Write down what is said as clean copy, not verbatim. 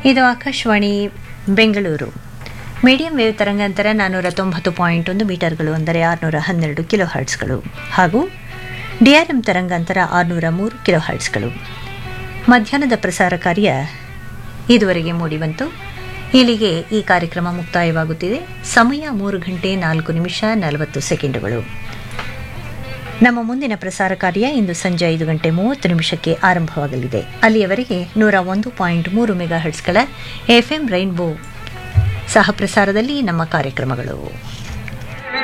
ಇದು Akashvani Bengaluru. Medium wave ತರಂಗಾಂತರ 490.1 ಮೀಟರ್ಗಳು, ಅಂದರೆ 612 ಕಿಲೋ ಹರ್ಟ್ಸ್ಗಳು, ಹಾಗೂ DRM ತರಂಗಾಂತರ 603 ಕಿಲೋ ಹರ್ಟ್ಸ್ಗಳು. ಮಧ್ಯಾಹ್ನದ ಪ್ರಸಾರ ಕಾರ್ಯ ಇದುವರೆಗೆ ಮೂಡಿಬಂತು. ಇಲ್ಲಿಗೆ ಈ ಕಾರ್ಯಕ್ರಮ ಮುಕ್ತಾಯವಾಗುತ್ತಿದೆ. ಸಮಯ 3:04:40 ನಮ್ಮ ಮುಂದಿನ ಪ್ರಸಾರ ಕಾರ್ಯ ಇಂದು ಸಂಜೆ 5:30 ಆರಂಭವಾಗಲಿದೆ. ಅಲ್ಲಿಯವರೆಗೆ 101.3 ಮೆಗಾ ಹರ್ಟ್ಸ್ಗಳ FM ರೈನ್ಬೋ ಸಹ ಪ್ರಸಾರದಲ್ಲಿ ನಮ್ಮ ಕಾರ್ಯಕ್ರಮಗಳು.